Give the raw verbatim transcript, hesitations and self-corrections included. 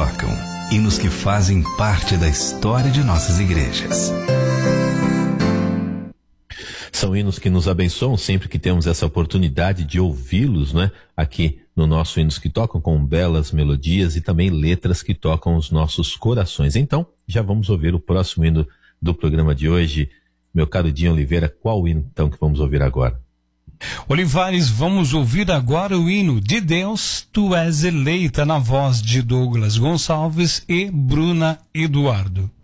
tocam, hinos que fazem parte da história de nossas igrejas. São hinos que nos abençoam sempre que temos essa oportunidade de ouvi-los, né? Aqui no nosso Hinos que Tocam, com belas melodias e também letras que tocam os nossos corações. Então, já vamos ouvir o próximo hino do programa de hoje. Meu caro Dinho Oliveira, qual hino então que vamos ouvir agora? Olivares, vamos ouvir agora o hino De Deus, Tu És Eleita, na voz de Douglas Gonçalves e Bruna Eduardo.